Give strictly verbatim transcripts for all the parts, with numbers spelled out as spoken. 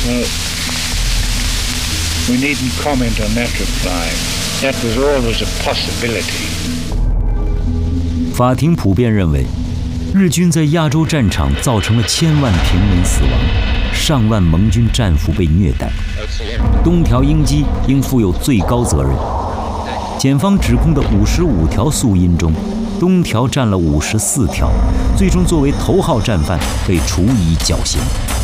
Well, we needn't comment on that reply. That was always a possibility. 法庭普遍认为，日军在亚洲战场造成了千万平民死亡，上万盟军战俘被虐待，东条英机应负有最高责任。检方指控的五十五条诉因中，东条占了五十四条，最终作为头号战犯被处以绞刑。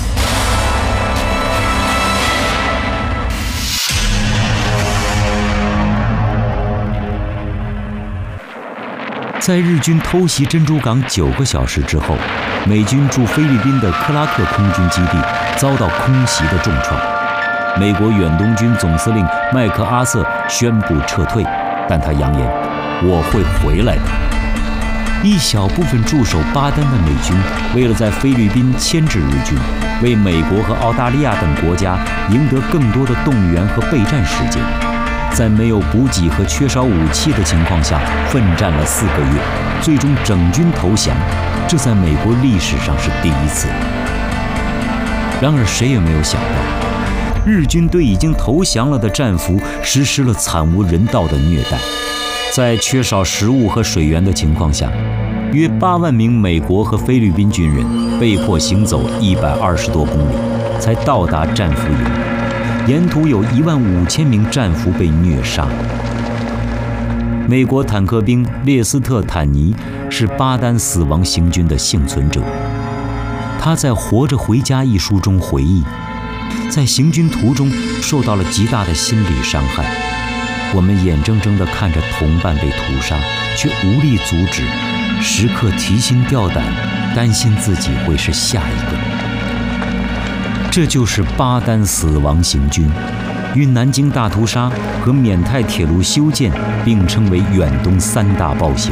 在日军偷袭珍珠港九个小时之后，美军驻菲律宾的克拉克空军基地遭到空袭的重创。美国远东军总司令麦克阿瑟宣布撤退，但他扬言：“我会回来的。”一小部分驻守巴丹的美军，为了在菲律宾牵制日军，为美国和澳大利亚等国家赢得更多的动员和备战时间，在没有补给和缺少武器的情况下奋战了四个月，最终整军投降，这在美国历史上是第一次。然而谁也没有想到，日军对已经投降了的战俘实施了惨无人道的虐待。在缺少食物和水源的情况下，约八万名美国和菲律宾军人被迫行走一百二十多公里，才到达战俘营。沿途有一万五千名战俘被虐杀。美国坦克兵列斯特·坦尼是巴丹死亡行军的幸存者。他在《活着回家》一书中回忆，在行军途中受到了极大的心理伤害。我们眼睁睁地看着同伴被屠杀，却无力阻止，时刻提心吊胆，担心自己会是下一个。这就是巴丹死亡行军，与南京大屠杀和缅泰铁路修建并称为远东三大暴行。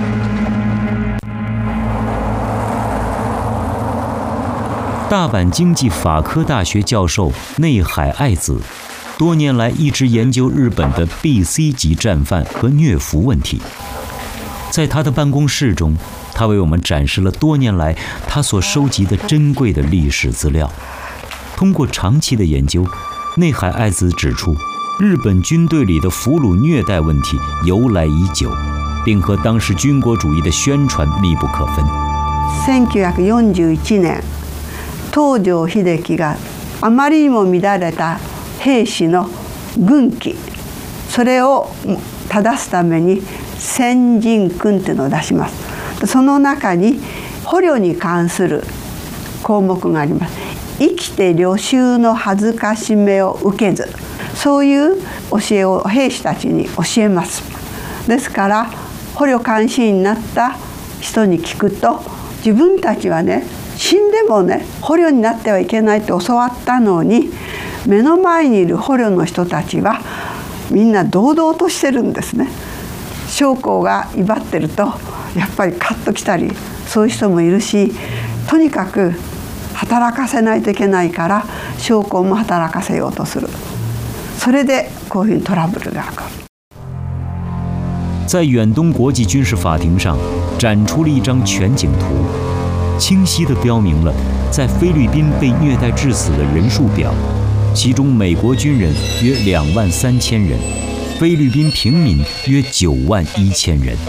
大阪经济法科大学教授内海爱子多年来一直研究日本的 B C 级战犯和虐俘问题。在他的办公室中，他为我们展示了多年来他所收集的珍贵的历史资料。通过长期的研究，内海爱子指出，日本军队里的俘虜虐待问题由来已久，并和当时军国主义的宣传密不可分。 せんきゅうひゃくよんじゅういちねん、東條英機があまりにも乱れた兵士の軍紀、それを正すために先人訓っていうのを出します。その中に捕虜に関する項目があります。生きて領袖の恥ずかしめを受けず、そういう教えを兵士たちに教えます。ですから捕虜監視員になった人に聞くと、自分たちはね、死んでもね、捕虜になってはいけないって教わったのに、目の前にいる捕虜の人たちはみんな堂々としてるんですね。将校が威張ってるとやっぱりカッときたり、そういう人もいるし、とにかく働かせないといけないから将校も働かせようとする。それでこういうトラブルが起こる。 在远东国际军事法庭上展出了一张全景图，清晰地标明了在菲律宾被虐待致死的人数表，其中美国军人约两万三千人，菲律宾平民约九万一千人。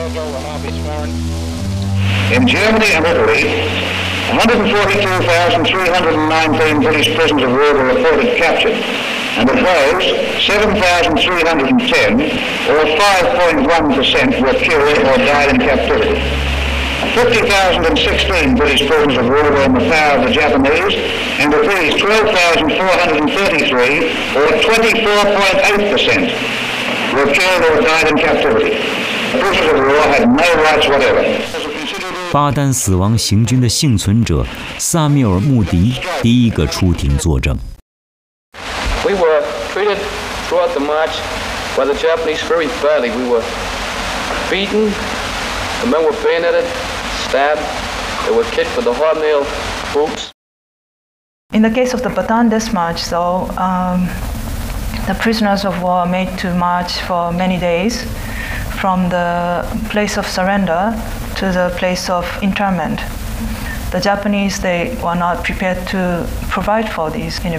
In Germany and Italy, one hundred forty-two thousand three hundred nineteen British prisoners of war were reported captured, and of those, seven thousand three hundred ten, or five point one percent, were killed or died in captivity. fifty thousand sixteen British prisoners of war were in the power of the Japanese, and of these, twelve thousand four hundred thirty-three, or twenty-four point eight percent, were killed or died in captivity. Prisoners of war had no rights whatever. 巴丹死亡行军的幸存者萨缪尔·穆迪第一个出庭作证。 We were treated throughout the march by the Japanese very badly. We were beaten, the men were bayoneted, stabbed, they were kicked with the hobnail boots. In the case of the Bataan Dispatch, though, um, the prisoners of war made to march for many days from the place of surrender to the place of internment. The Japanese, they were not prepared to provide for these in